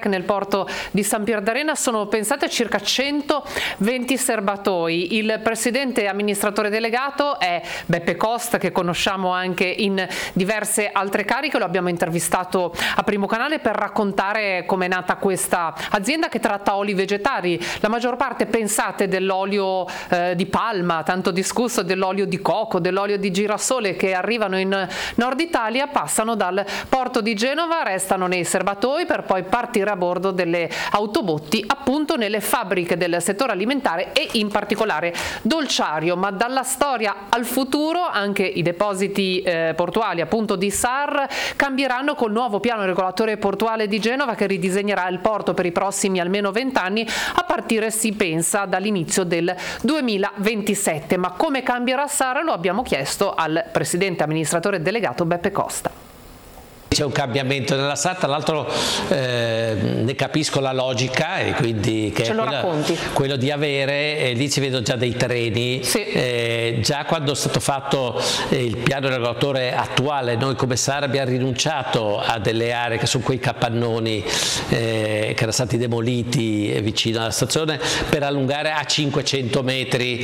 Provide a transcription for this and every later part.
nel porto di San Pierdarena sono pensate circa 120 serbatoi. Il presidente amministratore delegato è Beppe Costa, che conosciamo anche in diverse altre cariche. Lo abbiamo intervistato a Primo Canale per raccontare come è nata questa azienda che tratta oli vegetali, la maggior parte, pensate, dell'olio di palma, tanto discusso, dell'olio di cocco, dell'olio di girasole, che arrivano in Nord Italia, passano dal porto di Genova, restano nei serbatoi per poi partire a bordo delle autobotti, appunto nelle fabbriche del settore alimentare e in particolare dolciario. Ma dalla storia al futuro anche i depositi portuali, appunto, di SAR cambieranno col nuovo piano regolatore portuale di Genova, che ridisegnerà il porto per i prossimi almeno 20 anni, a partire, si pensa, dall'inizio del 2027. Ma come cambierà SAR lo abbiamo chiesto al presidente amministratore delegato Beppe Costa. C'è un cambiamento nella SAR, tra l'altro ne capisco la logica, e quindi che è quello di avere, lì ci vedo già dei treni, sì. Già quando è stato fatto il piano regolatore attuale, noi come SAR abbiamo rinunciato a delle aree che sono quei capannoni che erano stati demoliti vicino alla stazione, per allungare a 500 metri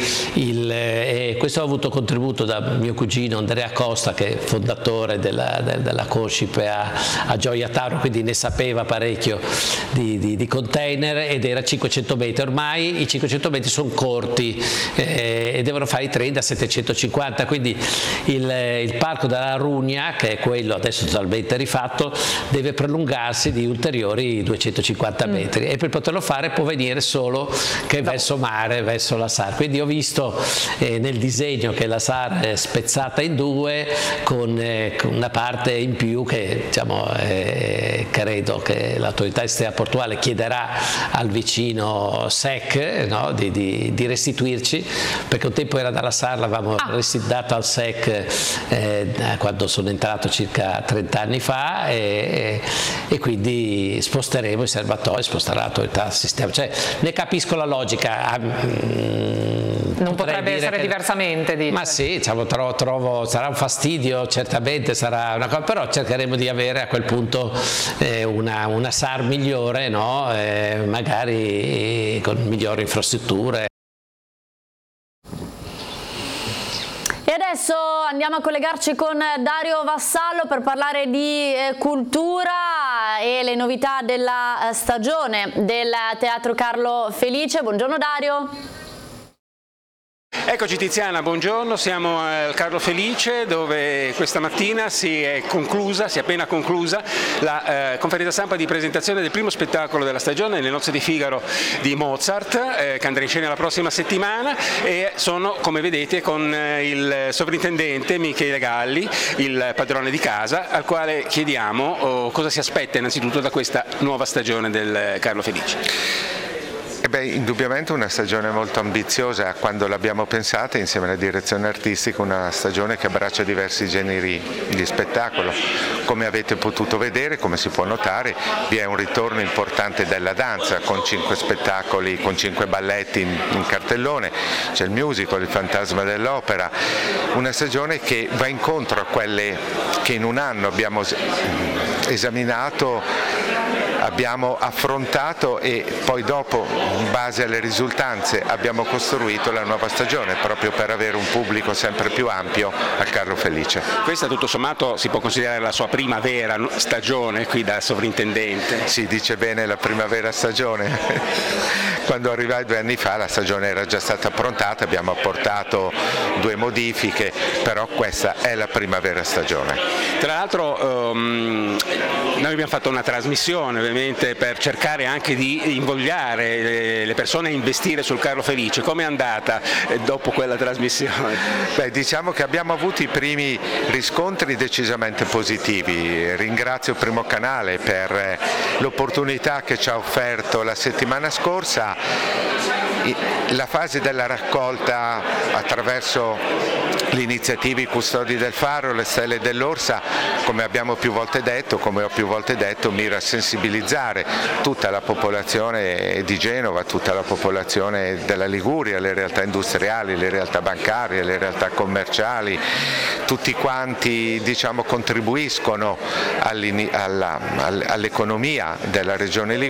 e questo ha avuto contributo da mio cugino Andrea Costa, che è fondatore della Conscip a Gioia Tauro, quindi ne sapeva parecchio di container, ed era 500 metri. Ormai i 500 metri sono corti e devono fare i treni da 750, quindi il parco della Rugna, che è quello adesso totalmente rifatto, deve prolungarsi di ulteriori 250 metri e per poterlo fare può venire solo che verso mare, verso la SAR. Quindi ho visto nel disegno che la SAR è spezzata in due, con una parte in più che diciamo, credo che l'autorità estera portuale chiederà al vicino SEC, no, di restituirci, perché un tempo era dalla SAR, l'avevamo data al SEC quando sono entrato circa 30 anni fa, e quindi sposteremo i serbatoi, sposterà l'autorità del sistema. Cioè, ne capisco la logica. Non potrebbe essere diversamente, dice. Ma sì, diciamo, trovo sarà un fastidio, certamente sarà una cosa, però cercheremo di avere a quel punto una SAR migliore, no? Magari con migliori infrastrutture. E adesso andiamo a collegarci con Dario Vassallo per parlare di cultura e le novità della stagione del Teatro Carlo Felice. Buongiorno Dario. Eccoci Tiziana, buongiorno, siamo al Carlo Felice, dove questa mattina si è appena conclusa la conferenza stampa di presentazione del primo spettacolo della stagione, Le nozze di Figaro di Mozart, che andrà in scena la prossima settimana, e sono, come vedete, con il sovrintendente Michele Galli, il padrone di casa, al quale chiediamo cosa si aspetta innanzitutto da questa nuova stagione del Carlo Felice. Indubbiamente una stagione molto ambiziosa. Quando l'abbiamo pensata insieme alla direzione artistica, una stagione che abbraccia diversi generi di spettacolo. Come avete potuto vedere, come si può notare, vi è un ritorno importante della danza, con 5 spettacoli, con 5 balletti in cartellone, c'è il musical, il fantasma dell'opera, una stagione che va incontro a quelle che in un anno abbiamo esaminato, abbiamo affrontato, e poi dopo, in base alle risultanze, abbiamo costruito la nuova stagione, proprio per avere un pubblico sempre più ampio al Carlo Felice. Questa tutto sommato si può considerare la sua prima vera stagione qui da sovrintendente? Si dice bene, la primavera stagione. Quando arrivai 2 anni fa la stagione era già stata approntata, abbiamo apportato 2 modifiche, però questa è la primavera stagione. Tra l'altro noi abbiamo fatto una trasmissione ovviamente per cercare anche di invogliare le persone a investire sul Carlo Felice. Come è andata dopo quella trasmissione? Diciamo che abbiamo avuto i primi riscontri decisamente positivi. Ringrazio Primo Canale per l'opportunità che ci ha offerto la settimana scorsa. La fase della raccolta attraverso l'iniziativa I Custodi del Faro, le Stelle dell'Orsa, come abbiamo più volte detto, come ho più volte detto, mira a sensibilizzare tutta la popolazione di Genova, tutta la popolazione della Liguria, le realtà industriali, le realtà bancarie, le realtà commerciali, tutti quanti, diciamo, contribuiscono all'economia della regione Liguria.